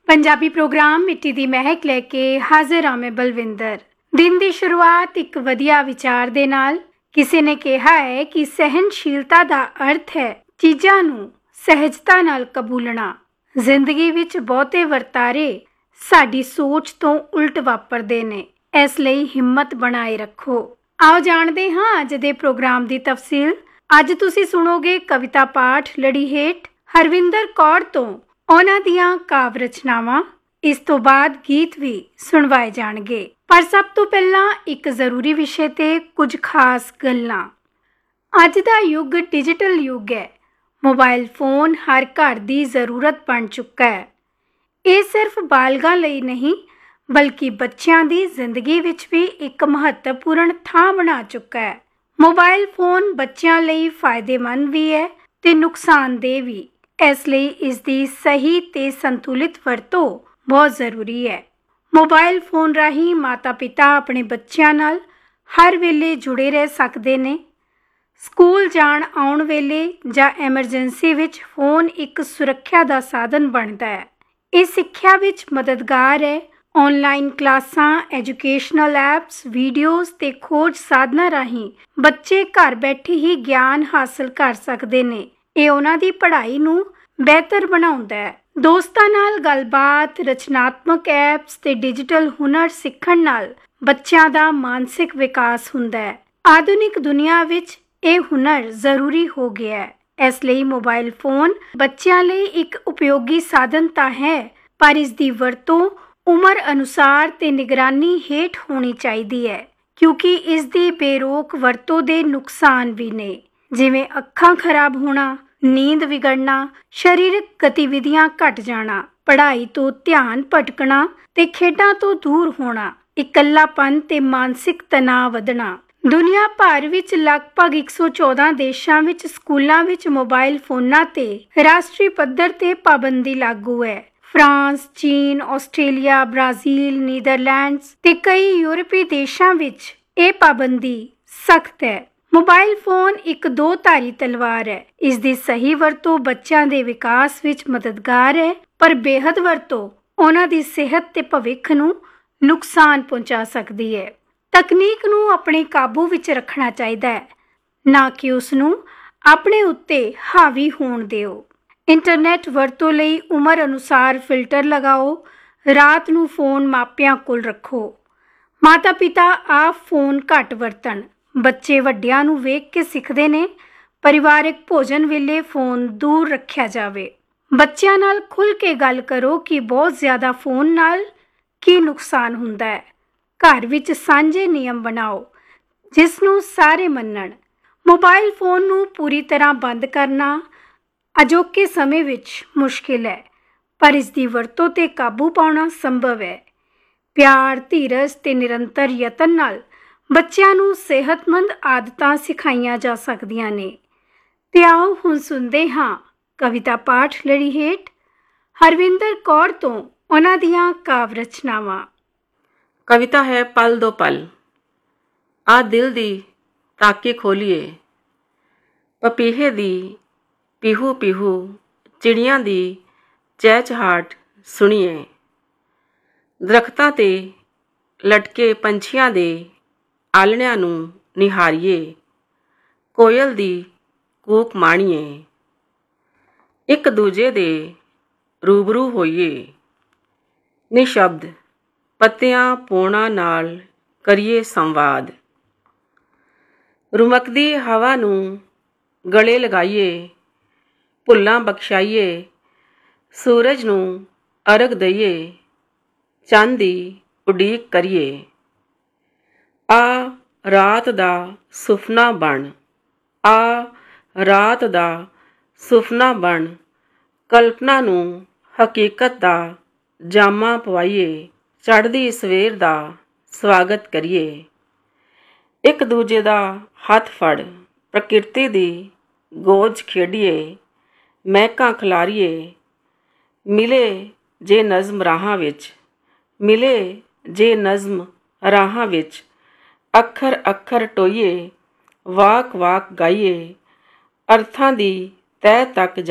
Punjabi programme मिट्टी दी महक लैके हाजिर हाँ मैं बलविंदर। दिन की शुरुआत एक वधिया विचार दे नाल। किसी ने कहा है कि सहनशीलता दा अर्थ है चीज़ां नूं सहजता नाल कबूलना। जिंदगी विच बहुते वर्तारे साडी सोच तो उल्ट वापरदे ने, इसलिए हिम्मत बनाए रखो। आओ जानते हाँ अज दे प्रोग्राम की तफसील। अज तुसी सुनोगे कविता पाठ लड़ी हेठ हरविंदर कौर तो उन्हां दियां काव्य रचनावां। इस तो बाद गीत भी सुनवाए जाणगे, पर सब तो पहला एक जरूरी विषय ते कुछ खास गल्लां। अज दा युग डिजिटल युग है। मोबाइल फोन हर घर की जरूरत बन चुका है। ये सिर्फ बालगां लई नहीं बल्कि बच्चों की जिंदगी विच भी एक महत्वपूर्ण थां बना चुका है। मोबाइल फोन बच्चों लई फायदेमंद भी है ते नुकसानदेह भी, इसलिए इसकी सही ते संतुलित वरतों बहुत जरूरी है। मोबाइल फोन राही माता पिता अपने बच्चों नाल हर वेले जुड़े रह सकते ने। स्कूल जाण आउण वेले जां एमरजेंसी विच फोन एक सुरक्षा का साधन बनता है। ये सिक्ख्या विच मददगार है। ऑनलाइन क्लासां, एजुकेशनल ऐप्स, वीडियोज़ ते खोज साधना राही बच्चे घर बैठे ही ज्ञान हासिल कर सकते ने। ये उन्हां दी पढ़ाई नूं बेहतर बनाउंदा है। दोस्तां नाल गलबात, रचनात्मक ऐप्स ते डिजिटल हुनर सीखण नाल बच्चों का मानसिक विकास हुंदा है। आधुनिक दुनिया विच ये हुनर जरूरी हो गया है, इसलिए मोबाइल फोन बच्चों लिए एक उपयोगी साधन तो है, पर इसकी वरतों उम्र अनुसार ते निगरानी हेठ होनी चाहिए है, क्योंकि इसकी बेरोक वरतों दे नुकसान भी ने, जिवें अखां खराब होना, नींद बिगड़ना, शरीरक गतिविधियां घट जाना, पढ़ाई तो ध्यान भटकना ते खेडां तो दूर होना, इकल्लापन ते मानसिक तनाव वधना। दुनिया भर विच लगभग 114 देशां विच स्कूलां विच मोबाइल फोनां ते राष्ट्रीय पद्धर ते पाबंदी लागू है। फ्रांस, चीन, ऑस्ट्रेलिया, ब्राजील, नीदरलैंड्स ते कई यूरोपी देशां विच ये पाबंदी सख्त है। मोबाइल फोन एक दो धारी तलवार है। इसकी सही वरतों बच्चों के विकास विच मददगार है, पर बेहद वरतों उन्हां दी सेहत ते भविख नूं नुकसान पहुंचा सकती है। तकनीक नूं अपने काबू विच रखना चाहिए है, ना कि उसनूं अपने उत्ते हावी होण दिओ। इंटरनेट वरतों लई उम्र अनुसार फिल्टर लगाओ। रात नूं फोन मापियां कोल रखो। माता पिता आप फोन घट वरतन। बच्चे वड्डियां नूं वेख के सिखदे ने। परिवारिक भोजन वेले फोन दूर रखिया जावे। बच्चों नाल खुल के गल करो कि बहुत ज़्यादा फोन नाल की नुकसान हुंदा है। घर विच सांझे नियम बनाओ जिसनूं सारे मन्नण। मोबाइल फोन नूं पूरी तरह बंद करना अजोके समय विच मुश्किल है, पर इसकी वरतों ते काबू पाउणा संभव है। प्यार, धीरज ते निरंतर यतन नाल बच्चों नूं सेहतमंद आदतां सिखाईयां जा सकदियां ने। ते आओ हुण सुनदे हां कविता पाठ लड़ी हेठ हरविंदर कौर तो उन्हां दियां काव्य रचनावां। कविता है पल दो पल। आ दिल दी ताकी खोलिए, पपीहे दी पीहू पीहू, चिड़ियां दी चहचहाट सुनिए। दरख्तां ते लटके पंछियां दे आलणिਆਂ ਨੂੰ ਨਿਹਾਰੀਏ। कोयल दी कूक माणीए। एक दूजे दे रूबरू होइए। निशब्द पत्तियां ਪੌਣਾਂ ਨਾਲ ਕਰੀਏ ਸੰਵਾਦ। ਰੁਮਕਦੀ ਹਵਾ ਨੂੰ ਗਲੇ ਲਗਾਈਏ। ਭੁੱਲਾਂ ਬਖਸ਼ਾਈਏ। ਸੂਰਜ ਨੂੰ ਅਰਗ ਦਈਏ। ਚੰਦ ਦੀ ਉਡੀਕ ਕਰੀਏ। ਆ ਰਾਤ ਦਾ ਸੁਫਨਾ ਬਣ। ਆ ਰਾਤ ਦਾ ਸੁਫਨਾ ਬਣ। ਕਲਪਨਾ ਨੂੰ ਹਕੀਕਤ ਦਾ ਜਾਮਾ ਪਵਾਈਏ। ਚੜ੍ਹਦੀ ਸਵੇਰ ਦਾ ਸਵਾਗਤ ਕਰੀਏ। ਇੱਕ ਦੂਜੇ ਦਾ ਹੱਥ ਫੜ ਪ੍ਰਕਿਰਤੀ ਦੀ ਗੋਦ ਖੇਡੀਏ। ਮਹਿਕਾਂ ਖਿਲਾਰੀਏ। ਮਿਲੇ ਜੇ ਨਜ਼ਮ ਰਾਹਾਂ ਵਿੱਚ। ਮਿਲੇ ਜੇ ਨਜ਼ਮ ਰਾਹਾਂ ਵਿੱਚ। ਅੱਖਰ ਅੱਖਰ ਟੋਈਏ। ਵਾਕ ਵਾਕ ਗਾਈਏ। ਅਰਥਾਂ ਦੀ ਤਹਿ ਤੱਕ